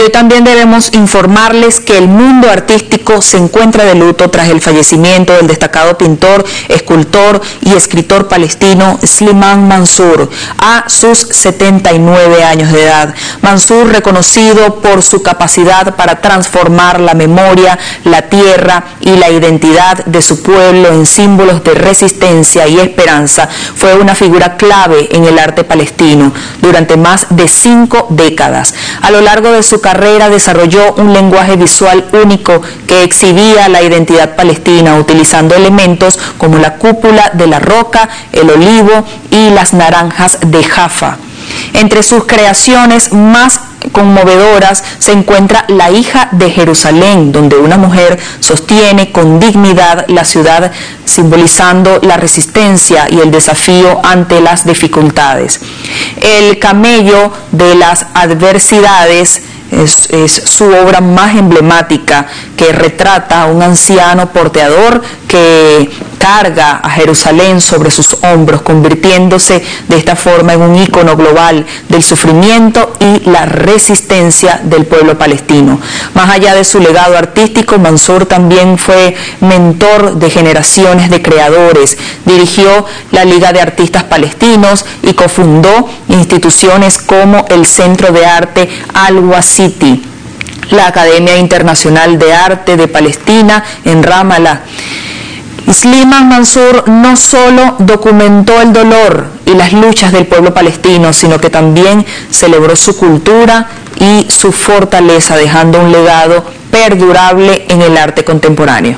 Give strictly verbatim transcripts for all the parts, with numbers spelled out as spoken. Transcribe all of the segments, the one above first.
hoy también debemos informarles que el mundo artístico se encuentra de luto tras el fallecimiento del destacado pintor, escultor y escritor palestino Slimán Mansur a sus setenta y nueve años de edad. Mansur, reconocido por su capacidad para transformar la memoria, la tierra y la identidad de su pueblo en símbolos de resistencia y esperanza, fue una figura clave en el arte palestino durante más de cinco décadas. A lo largo de su carrera desarrolló un lenguaje visual único que exhibía la identidad palestina, utilizando elementos como la cúpula de la roca, el olivo y las naranjas de Jaffa. Entre sus creaciones más conmovedoras se encuentra La hija de Jerusalén, donde una mujer sostiene con dignidad la ciudad, simbolizando la resistencia y el desafío ante las dificultades. El camello de las adversidades Es, es su obra más emblemática, que retrata a un anciano porteador que carga a Jerusalén sobre sus hombros, convirtiéndose de esta forma en un ícono global del sufrimiento y la resistencia del pueblo palestino. Más allá de su legado artístico, Mansur también fue mentor de generaciones de creadores, dirigió la Liga de Artistas Palestinos y cofundó instituciones como el Centro de Arte Al-Wasiti, la Academia Internacional de Arte de Palestina en Ramallah. Slimán Mansur no solo documentó el dolor y las luchas del pueblo palestino, sino que también celebró su cultura y su fortaleza, dejando un legado perdurable en el arte contemporáneo.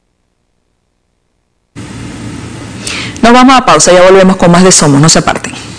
Nos vamos a pausa, ya volvemos con más de Somos, no se aparten.